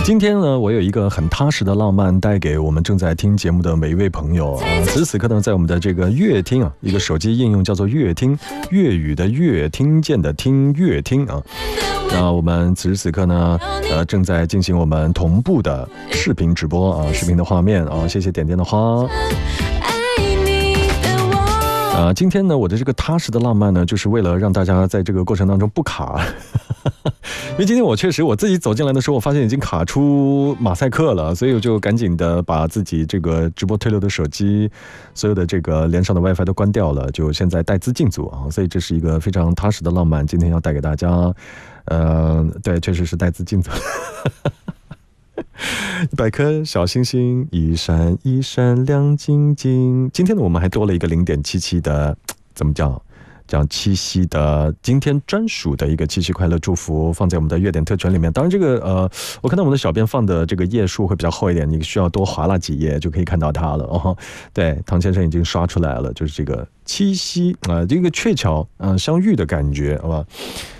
今天呢，我有一个很踏实的浪漫带给我们正在听节目的每一位朋友啊。此时此刻呢，在我们的这个乐听啊，一个手机应用叫做乐听，粤语的粤，听见的听，乐听啊。那我们此时此刻呢，正在进行我们同步的视频直播啊，视频的画面啊，谢谢点点的花。今天呢，我的这个踏实的浪漫呢，就是为了让大家在这个过程当中不卡。因为今天我确实我自己走进来的时候，我发现已经卡出马赛克了，所以我就赶紧的把自己这个直播推流的手机所有的这个连上的 WiFi 都关掉了，就现在带资进组啊，所以这是一个非常踏实的浪漫，今天要带给大家。对，确实是带资进组。100颗小星星，一闪一闪亮晶晶。今天呢，我们还多了一个0.77的，怎么讲七夕的今天专属的一个七夕快乐祝福，放在我们的乐点特权里面。当然这个我看到我们的小编放的这个页数会比较厚一点，你需要多划拉几页就可以看到它了哦。对，唐先生已经刷出来了，就是这个七夕这个鹊桥相遇的感觉，好吧。